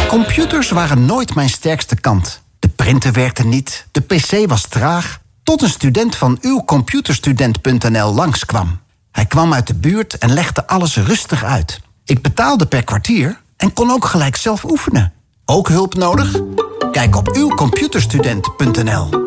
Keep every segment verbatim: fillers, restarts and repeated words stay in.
Computers waren nooit mijn sterkste kant. De printer werkte niet, de pc was traag... tot een student van uw computerstudent punt n l langskwam. Hij kwam uit de buurt en legde alles rustig uit. Ik betaalde per kwartier en kon ook gelijk zelf oefenen. Ook hulp nodig? Kijk op uw computerstudent punt n l.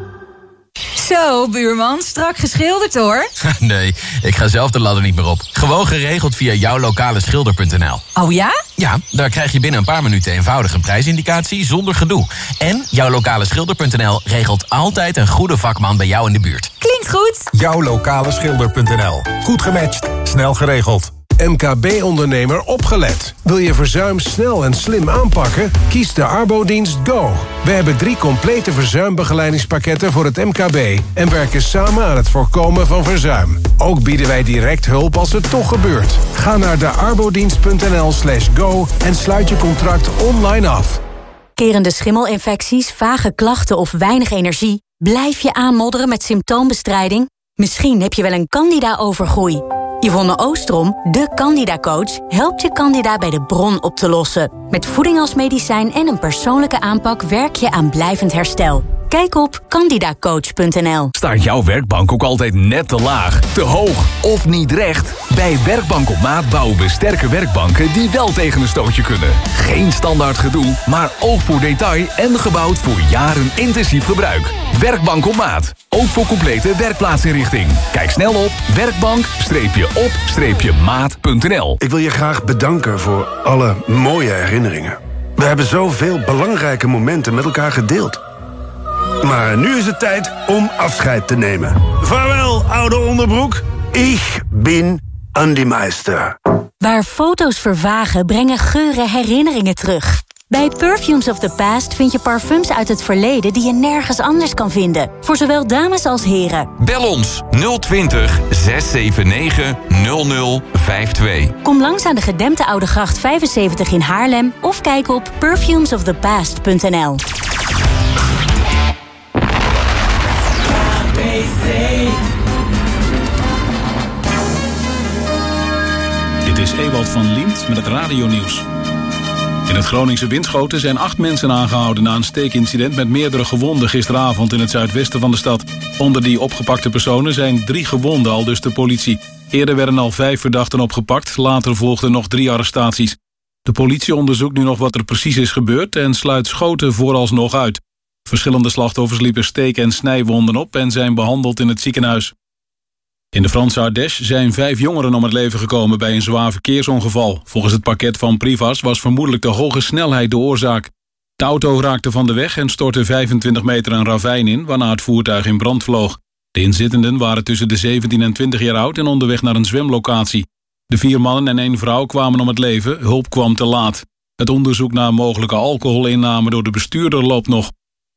Zo, buurman, strak geschilderd hoor. Nee, ik ga zelf de ladder niet meer op. Gewoon geregeld via jouw lokale schilder punt n l. Oh ja? Ja, daar krijg je binnen een paar minuten eenvoudig een prijsindicatie zonder gedoe. En jouw lokale schilder punt n l regelt altijd een goede vakman bij jou in de buurt. Klinkt goed. jouw lokale schilder punt n l. Goed gematcht, snel geregeld. M K B-ondernemer opgelet. Wil je verzuim snel en slim aanpakken? Kies de Arbodienst Go. We hebben drie complete verzuimbegeleidingspakketten voor het M K B... en werken samen aan het voorkomen van verzuim. Ook bieden wij direct hulp als het toch gebeurt. Ga naar de arbodienst punt n l slash go en sluit je contract online af. Kerende schimmelinfecties, vage klachten of weinig energie? Blijf je aanmodderen met symptoombestrijding? Misschien heb je wel een candida-overgroei. Yvonne Oostrom, de Candida-coach, helpt je candida bij de bron op te lossen. Met voeding als medicijn en een persoonlijke aanpak werk je aan blijvend herstel. Kijk op candida coach punt n l. Staat jouw werkbank ook altijd net te laag, te hoog of niet recht? Bij Werkbank op Maat bouwen we sterke werkbanken die wel tegen een stootje kunnen. Geen standaard gedoe, maar oog voor detail en gebouwd voor jaren intensief gebruik. Werkbank op Maat, ook voor complete werkplaatsinrichting. Kijk snel op werkbank op maat punt n l. Ik wil je graag bedanken voor alle mooie herinneringen. We hebben zoveel belangrijke momenten met elkaar gedeeld. Maar nu is het tijd om afscheid te nemen. Vaarwel, oude onderbroek. Ik ben Andy Meister. Waar foto's vervagen, brengen geuren herinneringen terug. Bij Perfumes of the Past vind je parfums uit het verleden die je nergens anders kan vinden. Voor zowel dames als heren. Bel ons nul twintig, zes zeven negen, nul nul vijf twee. Kom langs aan de gedempte Oude Gracht vijfenzeventig in Haarlem of kijk op perfumes of the past punt n l. Dit is Ewald van Liemt met het radionieuws. In het Groningse Winschoten zijn acht mensen aangehouden na een steekincident met meerdere gewonden gisteravond in het zuidwesten van de stad. Onder die opgepakte personen zijn drie gewonden, aldus de politie. Eerder werden al vijf verdachten opgepakt, later volgden nog drie arrestaties. De politie onderzoekt nu nog wat er precies is gebeurd en sluit Schoten vooralsnog uit. Verschillende slachtoffers liepen steek- en snijwonden op en zijn behandeld in het ziekenhuis. In de Franse Ardèche zijn vijf jongeren om het leven gekomen bij een zwaar verkeersongeval. Volgens het parket van Privas was vermoedelijk de hoge snelheid de oorzaak. De auto raakte van de weg en stortte vijfentwintig meter een ravijn in, waarna het voertuig in brand vloog. De inzittenden waren tussen de zeventien en twintig jaar oud en onderweg naar een zwemlocatie. De vier mannen en één vrouw kwamen om het leven, hulp kwam te laat. Het onderzoek naar mogelijke alcoholinname door de bestuurder loopt nog.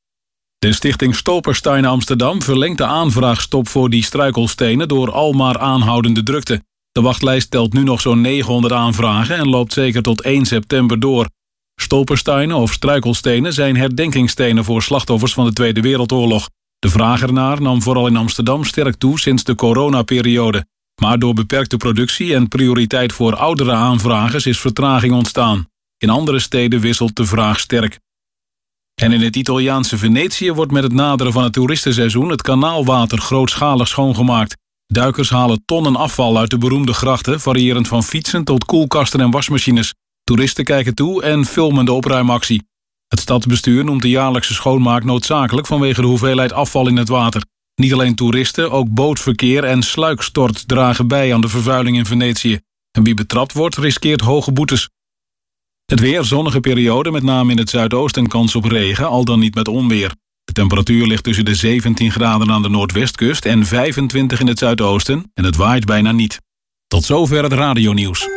De stichting Stolpersteinen Amsterdam verlengt de aanvraagstop voor die struikelstenen door al maar aanhoudende drukte. De wachtlijst telt nu nog zo'n negenhonderd aanvragen en loopt zeker tot één september door. Stolpersteinen of struikelstenen zijn herdenkingsstenen voor slachtoffers van de Tweede Wereldoorlog. De vraag ernaar nam vooral in Amsterdam sterk toe sinds de coronaperiode. Maar door beperkte productie en prioriteit voor oudere aanvragers is vertraging ontstaan. In andere steden wisselt de vraag sterk. En in het Italiaanse Venetië wordt met het naderen van het toeristenseizoen het kanaalwater grootschalig schoongemaakt. Duikers halen tonnen afval uit de beroemde grachten, variërend van fietsen tot koelkasten en wasmachines. Toeristen kijken toe en filmen de opruimactie. Het stadsbestuur noemt de jaarlijkse schoonmaak noodzakelijk vanwege de hoeveelheid afval in het water. Niet alleen toeristen, ook bootverkeer en sluikstort dragen bij aan de vervuiling in Venetië. En wie betrapt wordt, riskeert hoge boetes. Het weer, zonnige periode, met name in het zuidoosten kans op regen, al dan niet met onweer. De temperatuur ligt tussen de zeventien graden aan de noordwestkust en vijfentwintig in het zuidoosten en het waait bijna niet. Tot zover het radionieuws.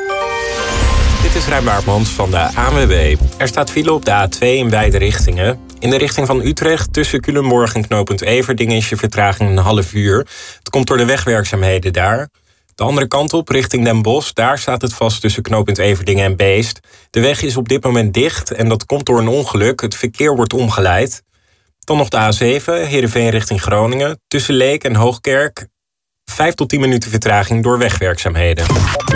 Dit is Rijn Baartmans van de A N W B. Er staat file op de A twee in beide richtingen. In de richting van Utrecht tussen Culemborg en knooppunt Everdingen is je vertraging een half uur. Het komt door de wegwerkzaamheden daar. De andere kant op, richting Den Bosch, daar staat het vast tussen knooppunt Everdingen en Beest. De weg is op dit moment dicht en dat komt door een ongeluk. Het verkeer wordt omgeleid. Dan nog de A zeven, Heerenveen richting Groningen. Tussen Leek en Hoogkerk, vijf tot tien minuten vertraging door wegwerkzaamheden.